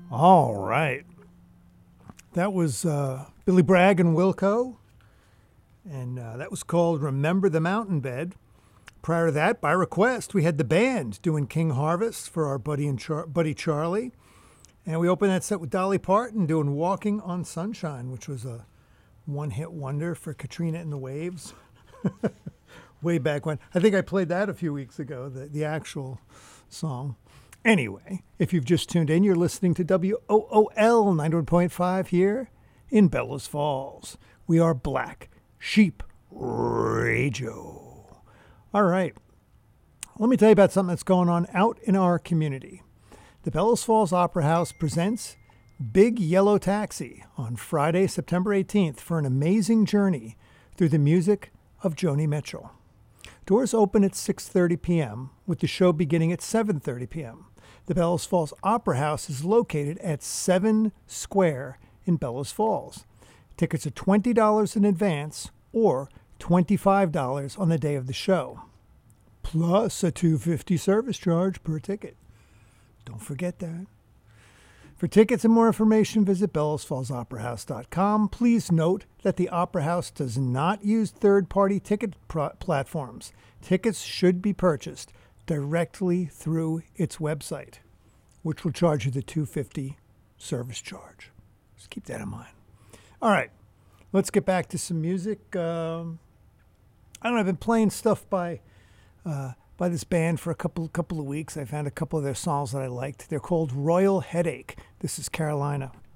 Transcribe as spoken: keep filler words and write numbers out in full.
All right. That was uh, Billy Bragg and Wilco, and uh, that was called Remember the Mountain Bed. Prior to that, by request, we had the band doing King Harvest for our buddy and Char- buddy Charlie. And we opened that set with Dolly Parton doing Walking on Sunshine, which was a one-hit wonder for Katrina and the Waves. Way back when. I think I played that a few weeks ago, the, the actual song. Anyway, if you've just tuned in, you're listening to W O O L ninety-one point five here in Bellows Falls. We are Black Sheep Radio. All right. Let me tell you about something that's going on out in our community. The Bellows Falls Opera House presents Big Yellow Taxi on Friday, September eighteenth for an amazing journey through the music of Joni Mitchell. Doors open at six thirty p.m., with the show beginning at seven thirty p.m. The Bellows Falls Opera House is located at seven Square in Bellows Falls. Tickets are twenty dollars in advance or twenty-five dollars on the day of the show, plus a two dollars and fifty cents service charge per ticket. Don't forget that. For tickets and more information, visit bellows falls opera house dot com. Please note that the Opera House does not use third-party ticket pro- platforms. Tickets should be purchased directly through its website, which will charge you the two dollars and fifty cents service charge. Just keep that in mind. All right, let's get back to some music. Um, I don't know, I've been playing stuff by... Uh, by this band for a couple couple of weeks. I found a couple of their songs that I liked. They're called Royal Headache. This is Carolina.